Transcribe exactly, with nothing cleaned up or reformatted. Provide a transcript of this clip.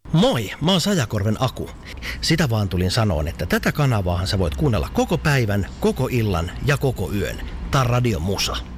Moi, mä oon Sajakorven Aku. Sitä vaan tulin sanoon, että tätä kanavaahan sä voit kuunnella koko päivän, koko illan ja koko yön. Tää on Radio Musa.